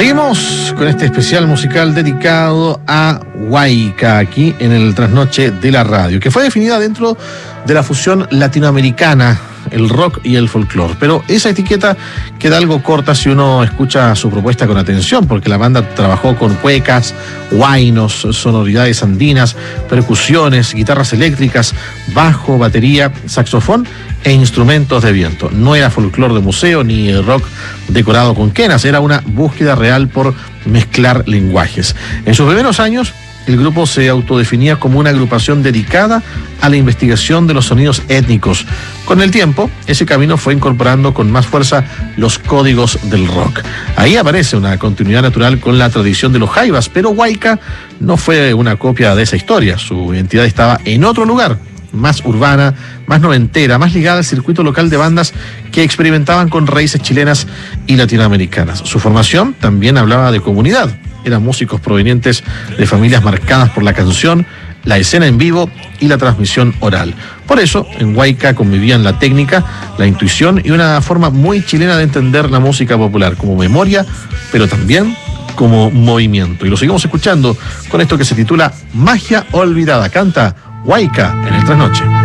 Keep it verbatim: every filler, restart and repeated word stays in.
Seguimos con este especial musical dedicado a Huayca, aquí en el Trasnoche de la Radio, que fue definida dentro de la fusión latinoamericana, el rock y el folclore. Pero esa etiqueta queda algo corta si uno escucha su propuesta con atención, porque la banda trabajó con cuecas, huaynos, sonoridades andinas, percusiones, guitarras eléctricas, bajo, batería, saxofón e instrumentos de viento. No era folclore de museo ni rock decorado con quenas, era una búsqueda real por mezclar lenguajes. En sus primeros años, el grupo se autodefinía como una agrupación dedicada a la investigación de los sonidos étnicos. Con el tiempo, ese camino fue incorporando con más fuerza los códigos del rock. Ahí aparece una continuidad natural con la tradición de los jaivas, pero Huayca no fue una copia de esa historia. Su identidad estaba en otro lugar, más urbana, más noventera, más ligada al circuito local de bandas que experimentaban con raíces chilenas y latinoamericanas. Su formación también hablaba de comunidad. Eran músicos provenientes de familias marcadas por la canción, la escena en vivo y la transmisión oral. Por eso, en Huayca convivían la técnica, la intuición y una forma muy chilena de entender la música popular, como memoria, pero también como movimiento. Y lo seguimos escuchando con esto que se titula Magia Olvidada. Canta Huayca en el Trasnoche.